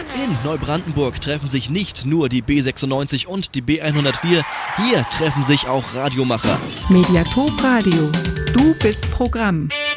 In Neubrandenburg treffen sich nicht nur die B96 und die B104, hier treffen sich auch Radiomacher. Mediathek Radio. Du bist Programm.